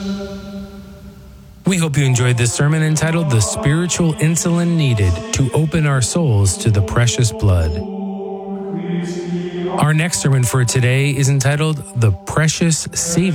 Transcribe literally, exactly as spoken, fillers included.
We hope you enjoyed this sermon entitled The Spiritual Insulin Needed to Open Our Souls to the Precious Blood. Our next sermon for today is entitled The Precious Saving